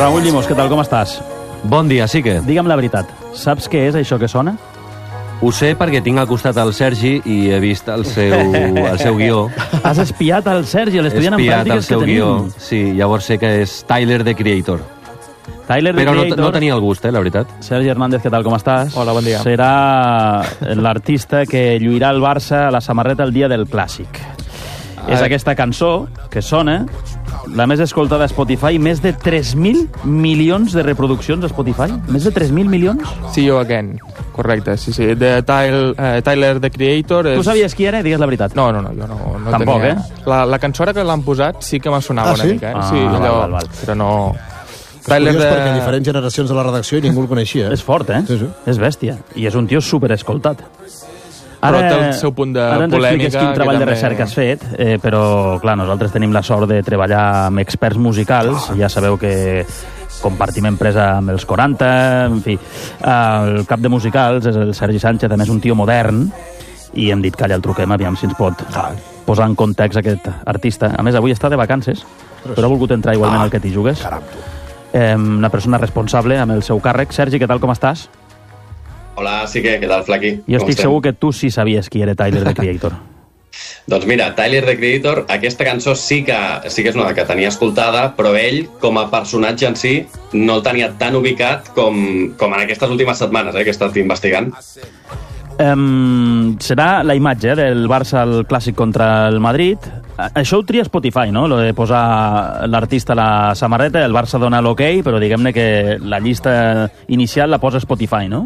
Raül Llimós, què tal, com estàs? Bon dia, sí que. Digue'm la veritat, saps què és això que sona? Ho sé perquè tinc al costat el Sergi i he vist el seu guió. Has espiat el Sergi, l'estudiant en Espiat el pràctiques que seu guió. tenim. Sí, llavors sé que és Tyler, the Creator. Tyler, the Però Creator. no tenia el gust, la veritat. Sergi Hernández, què tal, com estàs? Hola, bon dia. Serà l'artista que lluirà el Barça a la samarreta el dia del Clàssic. És aquesta cançó que sona, la més escoltada a Spotify, més de 3.000 milions de reproduccions a Spotify. Més de 3.000 milions? See You Again, correcte, sí. De Tyler, the Creator. Tu sabies qui era? Digues la veritat. No, jo no Tampoc, tenia. La cançó que l'han posat sí que m'ha sonat una mica, Ah, sí, allò, val. però no... Tyler perquè diferents generacions de la redacció i ningú el coneixia. És fort, eh? Sí. És bèstia. I és un tio superescoltat. Però té el seu punt de ara ens polèmica, expliques quin treball que de també- recerca has fet, però, clar, nosaltres tenim la sort de treballar amb experts musicals. Ja sabeu que compartim empresa amb els 40, en fi. El cap de musicals és el Sergi Sánchez, a més un tio modern, i hem dit que allà el truquem, aviam si ens pot posar en context aquest artista. A més, avui està de vacances, però ha volgut entrar igualment al que t'hi jugues. Una persona responsable amb el seu càrrec. Sergi, què tal, com estàs? Hola, sí que, què tal, Flaqui? Jo estic segur que tu sí sabies qui era Tyler, the Creator. Doncs mira, Tyler, the Creator, aquesta cançó sí que és una que tenia escoltada, però ell, com a personatge en si, no el tenia tan ubicat com en aquestes últimes setmanes que he estat investigant. Serà la imatge del Barça al Clàssic contra el Madrid. Això ho tria Spotify, no? Lo de posar l'artista a la samarreta, el Barça dona l'ok, però diguem-ne que la llista inicial la posa Spotify, no?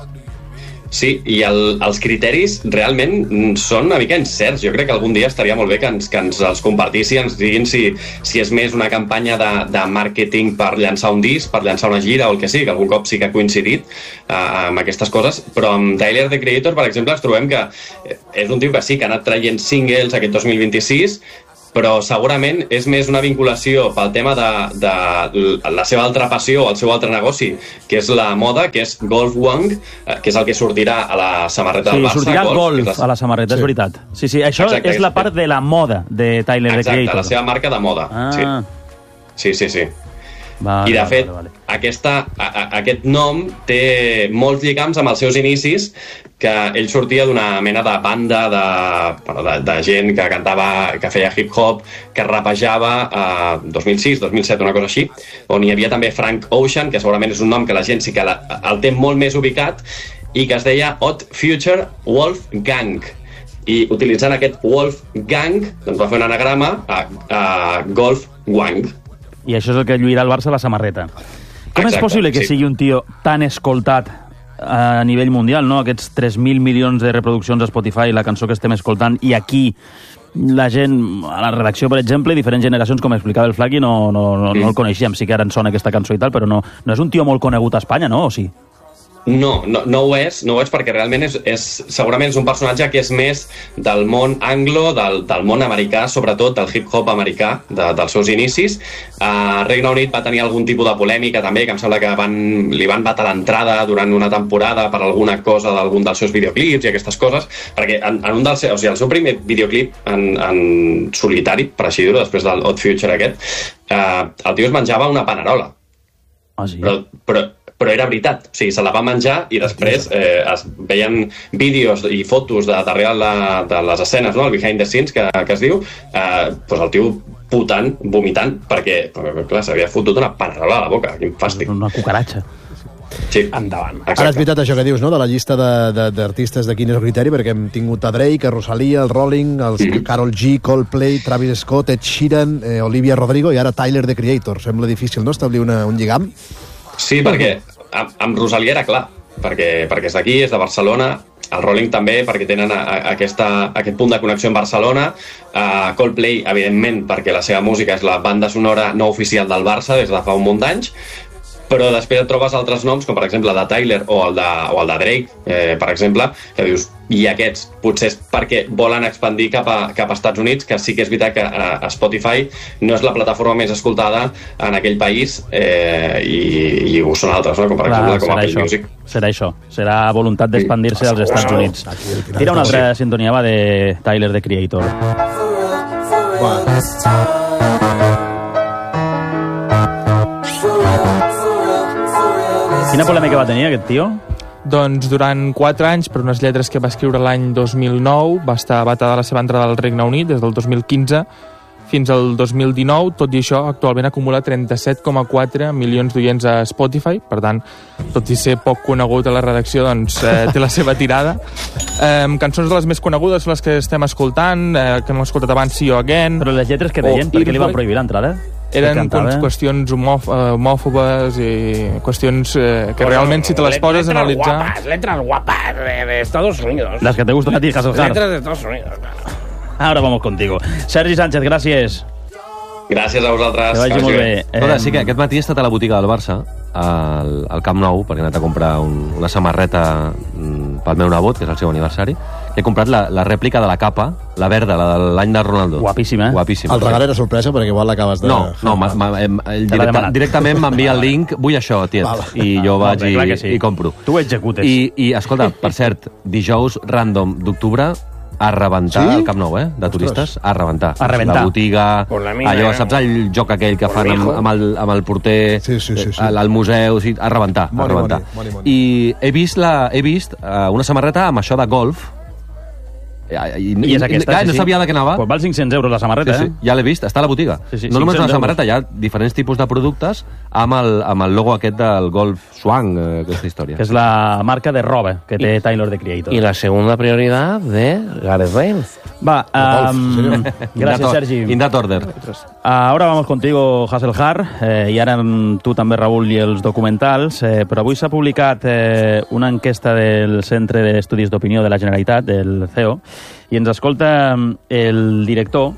Sí, i els criteris realment són una mica incerts. Jo crec que algun dia estaria molt bé que ens els compartissin, ens diguin si és més una campanya de màrqueting per llançar un disc, per llançar una gira o el que sigui, que algun cop sí que ha coincidit amb aquestes coses, però amb Tyler, the Creator, per exemple, ens trobem que és un tio que sí, que ha anat traient singles aquest 2026, però segurament és més una vinculació pel tema de la seva altra passió, el seu altre negoci, que és la moda, que és Golf Wang, que és el que sortirà a la samarreta del Barça. Sí, sortirà golf a la samarreta, és veritat. Sí, això exacte, és la part de la moda de Tyler, the Creator. Exacte, la seva marca de moda. Sí. Vale, I de fet, vale. aquest nom té molts lligams amb els seus inicis, que ell sortia d'una mena de banda de gent que cantava, que feia hip-hop, que rapejava 2006, 2007, una cosa així, on hi havia també Frank Ocean, que segurament és un nom que la gent sí que el té molt més ubicat, i que es deia Odd Future Wolfgang. I utilitzant aquest Wolfgang, doncs va fer un anagrama a Golf Wang. I això és el que lluirà el Barça a la samarreta. Com és possible que sigui un tio tan escoltat a nivell mundial, no? Aquests 3.000 milions de reproduccions a Spotify, la cançó que estem escoltant, i aquí la gent, a la redacció, per exemple, diferents generacions, com explicava el Flaqui, no el coneixíem. Sí que ara en sona aquesta cançó i tal, però no és un tio molt conegut a Espanya, no? O sí? No ho és perquè realment segurament és un personatge que és més del món anglo, del món americà, sobretot del hip-hop americà, dels seus inicis. A Regne Unit va tenir algun tipus de polèmica també, que em sembla que li van batar l'entrada durant una temporada per alguna cosa d'algun dels seus videoclips i aquestes coses, perquè en un dels seus, o sigui, el seu primer videoclip en solitari, per així dir-ho, després del Odd Future aquest, el tio es menjava una panerola. Ah, sí? Però era veritat, o sigui, se la va menjar i després es veien vídeos i fotos darrere de les escenes, no? El behind the scenes, que es diu, doncs el tio putant, vomitant, perquè clar, s'havia fotut una panerola a la boca, quin fàstic. Una cucaratxa. Sí. Endavant. Ara és veritat això que dius, no?, de la llista d'artistes de quin és el criteri, perquè hem tingut a Drake, a Rosalía, el Rolling, els Karol G, Coldplay, Travis Scott, Ed Sheeran, Olivia Rodrigo i ara Tyler, the Creator. Sembla difícil, no?, establir un lligam. Sí, perquè amb Rosalía era clar, perquè és d'aquí, és de Barcelona, el Rolling també, perquè tenen aquest punt de connexió amb Barcelona, Coldplay, evidentment, perquè la seva música és la banda sonora no oficial del Barça des de fa un munt d'anys, però després et trobes altres noms, com per exemple el de Tyler o el de Drake, per exemple, que dius, i aquests potser és perquè volen expandir cap a Estats Units, que sí que és veritat que Spotify no és la plataforma més escoltada en aquell país, i ho són altres, no? Com per exemple com Apple Music. Serà això, serà voluntat d'expandir-se als Estats Units. Tira una altra sintonia, va, de Tyler, the Creator. Quina polèmica va tenir aquest tio? Doncs durant 4 anys, per unes lletres que va escriure l'any 2009, va estar vetada la seva entrada al Regne Unit des del 2015 fins al 2019, tot i això actualment acumula 37,4 milions d'oients a Spotify, per tant, tot i ser poc conegut a la redacció, doncs té la seva tirada. Cançons de les més conegudes són les que estem escoltant, que hem escoltat abans, See You Again... Però les lletres que deien, per què li van prohibir l'entrada? Eren qüestions homòfobes i qüestions que realment, si te les poses a analitzar... Letras guapas de Estados Unidos. Las que te gustan a ti, Hasselhard. Letras de Estados Unidos. Ahora vamos contigo. Sergi Sánchez, gràcies. Gràcies a vosaltres. Que vagi molt bé. Escolta, sí que aquest matí he estat a la botiga del Barça, al Camp Nou, perquè he anat a comprar una samarreta pel meu nebot, que és el seu aniversari. He comprat la rèplica de la capa, la verda, la de l'any de Ronaldo. Guapíssima. Guapíssima. El regal era sorpresa perquè igual l'acabes de... No, directament m'envia el link, vull això, tiet. I jo vaig i compro. Tu ho executes. I escolta, per cert, dijous random d'octubre, a rebentar el Camp Nou, de turistes, a rebentar. A rebentar. La botiga, allò, saps el joc aquell que fan amb el porter, al museu, a rebentar, a rebentar. I he vist una samarreta amb això de golf, I és aquesta, no sabia de què anava. Pues val 500 euros la samarreta, Ja l'he vist, està a la botiga. No només una samarreta, hi ha diferents tipus de productes amb el logo aquest del Golf Swan, aquesta història. Que és la marca de roba que té Tyler, the Creator. Y la segunda prioridad de Gareth Bale. Va, gracias, Sergi. In that order. Ahora vamos contigo, Hasselhard, i ara tu també, Raül, i els documentals, però avui s'ha publicat una enquesta del Centre d'Estudis d'Opinió de la Generalitat, del CEO, i ens escolta el director.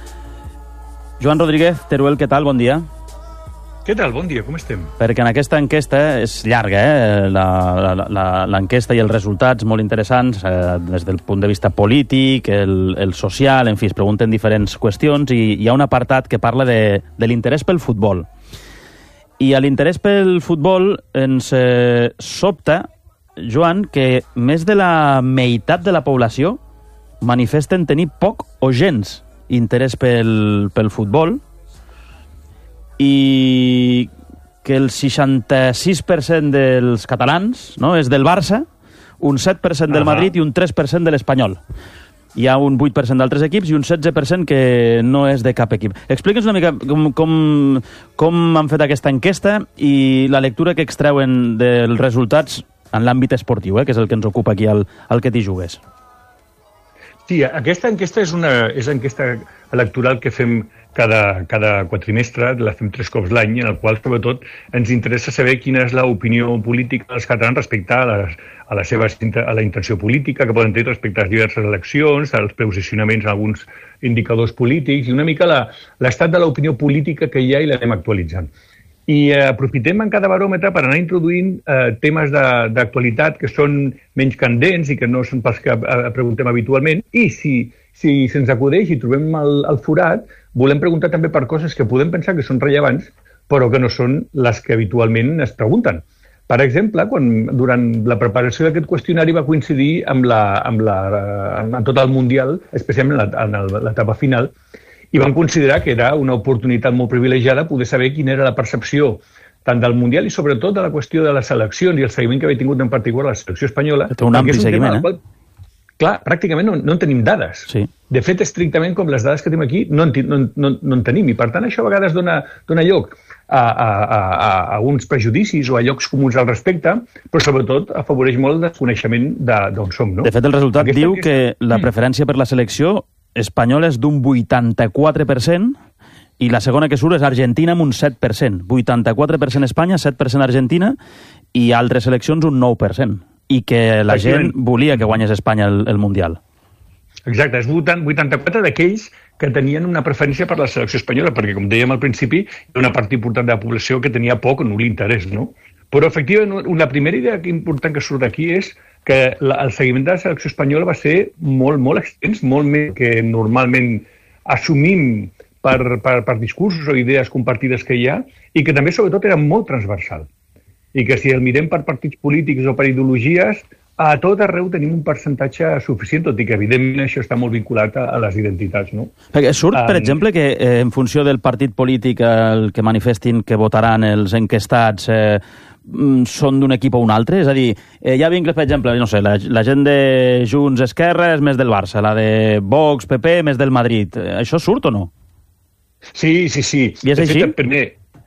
Joan Rodríguez, Teruel, què tal? Bon dia. Què tal? Bon dia, com estem? Perquè en aquesta enquesta, és llarga, l'enquesta i els resultats molt interessants, des del punt de vista polític, el social, en fi, es pregunten diferents qüestions, i hi ha un apartat que parla de l'interès pel futbol. I a l'interès pel futbol ens sobta, Joan, que més de la meitat de la població manifesten tenir poc o gens interès pel futbol, i que el 66% dels catalans, no, és del Barça, un 7% del Madrid i un 3% de l'Espanyol. Hi ha un 8% d'altres equips i un 16% que no és de cap equip. Explica'ns una mica com han fet aquesta enquesta i la lectura que extreuen dels resultats en l'àmbit esportiu, que és el que ens ocupa aquí al Que t'hi jugues. Sí, aquesta enquesta és l'enquesta electoral que fem cada quatrimestre, la fem 3 cops l'any, en el qual, sobretot, ens interessa saber quina és l'opinió política dels catalans respecte a la intenció política que poden tenir respecte a les diverses eleccions, als posicionaments en alguns indicadors polítics, i una mica l'estat de l'opinió política que hi ha i l'anem actualitzant. I aprofitem en cada baròmetre per anar introduint temes d'actualitat que són menys candents i que no són pels que preguntem habitualment, i si se'ns acudeix i trobem el forat, volem preguntar també per coses que podem pensar que són rellevants, però que no són les que habitualment es pregunten. Per exemple, durant la preparació d'aquest qüestionari va coincidir amb tot el Mundial, especialment en l'etapa final, i vam considerar que era una oportunitat molt privilegiada poder saber quina era la percepció tant del Mundial i sobretot de la qüestió de les seleccions i el seguiment que havia tingut en particular la selecció espanyola. Té un ampli seguiment, Clar, pràcticament no en tenim dades. Sí. De fet, estrictament, com les dades que tenim aquí, no en tenim. I, per tant, això a vegades dona lloc a uns prejudicis o a llocs comuns al respecte, però sobretot afavoreix molt el desconeixement d'on som. No? De fet, el resultat diu que la preferència per la selecció espanyola és d'un 84%, i la segona que surt és Argentina amb un 7%. 84% Espanya, 7% Argentina, i altres seleccions un 9%. I que la gent volia que guanyés Espanya el Mundial. Exacte, és 84 d'aquells que tenien una preferència per la selecció espanyola, perquè, com dèiem al principi, hi ha una part important de la població que tenia poc o nul interès, no? Però, efectivament, la primera idea important que surt d'aquí és que el seguiment de la selecció espanyola va ser molt, molt extens, molt més que normalment assumim per discursos o idees compartides que hi ha, i que també, sobretot, era molt transversal. I que si el mirem per partits polítics o per ideologies, a tot arreu tenim un percentatge suficient, tot i que evidentment això està molt vinculat a les identitats, no? Perquè surt, per exemple, que en funció del partit polític el que manifestin que votaran els enquestats són d'un equip o un altre? És a dir, hi ha vincles, per exemple, no sé, la gent de Junts Esquerra és més del Barça, la de Vox, PP, més del Madrid. Això surt o no? Sí. I és així? De fet, primer,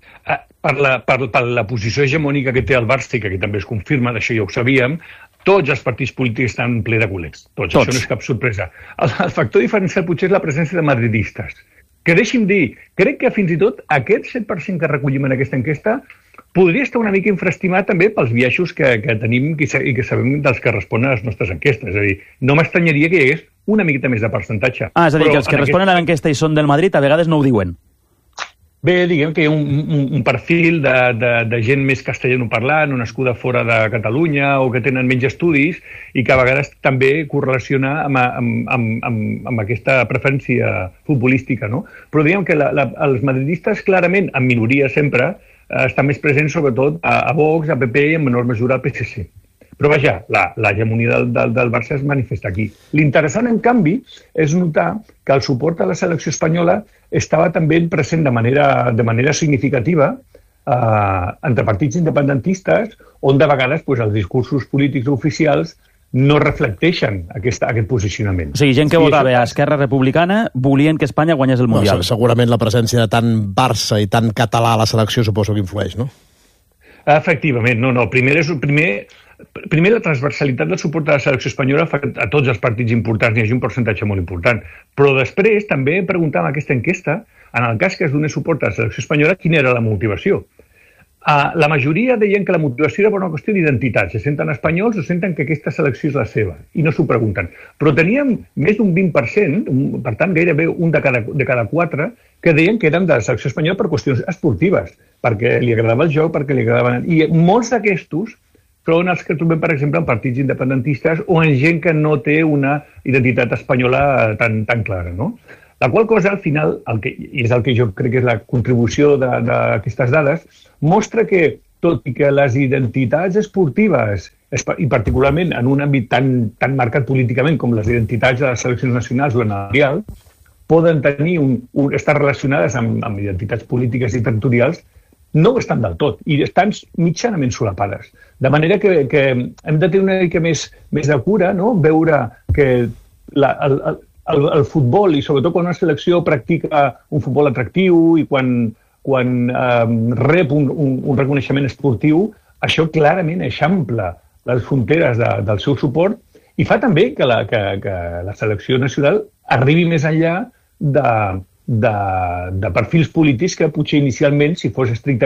per la posició hegemònica que té el Barça, que també es confirma, d'això ja ho sabíem, tots els partits polítics estan ple de culers. Tots. Això no és cap sorpresa. El factor diferencial potser és la presència de madridistes. Que deixi'm dir, crec que fins i tot aquest 7% que recollim en aquesta enquesta podria estar una mica infraestimat també pels biaixos que tenim i que sabem dels que responen a les nostres enquestes. És a dir, no m'estranyaria que hi hagués una miqueta més de percentatge. És a dir, que els que responen a l'enquesta i són del Madrid a vegades no ho diuen. Bé, diguem que hi ha un perfil de gent més castellanoparlant o nascuda fora de Catalunya o que tenen menys estudis i que a vegades també correlaciona amb aquesta preferència futbolística, no? Però diguem que els madridistes clarament, en minoria sempre, estan més presents sobretot a Vox, a PP i en menor mesura al PSC. Però vaja, l'hegemonia del Barça es manifesta aquí. L'interessant, en canvi, és notar que el suport a la selecció espanyola estava també present de manera significativa entre partits independentistes, on de vegades els discursos polítics oficials no reflecteixen aquest posicionament. O sigui, gent que votava a Esquerra Republicana volien que Espanya guanyés el Mundial. Segurament la presència de tant Barça i tant català a la selecció suposo que influeix, no? Efectivament, no. Primer, la transversalitat del suport a la selecció espanyola fa que a tots els partits importants n'hi hagi un percentatge molt important. Però després també preguntàvem aquesta enquesta, en el cas que es donés suport a la selecció espanyola, quina era la motivació. La majoria deien que la motivació era per una qüestió d'identitat. Se senten espanyols o senten que aquesta selecció és la seva i no s'ho pregunten. Però teníem més d'un 20%, per tant gairebé un de cada 4, que deien que eren de la selecció espanyola per qüestions esportives, perquè li agradava el joc, perquè li agradaven... I molts d'aquestos són els que trobem, per exemple, en partits independentistes o en gent que no té una identitat espanyola tan clara, no? La qual cosa, al final, i és el que jo crec que és la contribució d'aquestes dades, mostra que, tot i que les identitats esportives, i particularment en un àmbit tan marcat políticament com les identitats de les seleccions nacionals o en el Mundial, poden estar relacionades amb identitats polítiques i territorials, no ho estan del tot, i estan mitjanament solapades. De manera que hem de tenir una mica més de cura, no? Veure que el futbol, i sobretot quan una selecció practica un futbol atractiu i quan rep un reconeixement esportiu, això clarament eixampla les fronteres del seu suport i fa també que la selecció nacional arribi més enllà de perfils polítics que potser inicialment, si fos estrictament